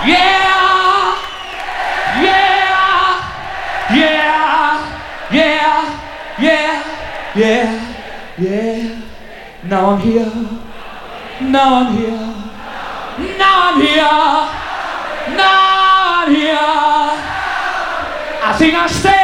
Yeah, yeah, yeah, yeah, yeah, yeah, yeah. Now I'm here. Now I'm here. Now I'm here. Now I'm here. I think I stay.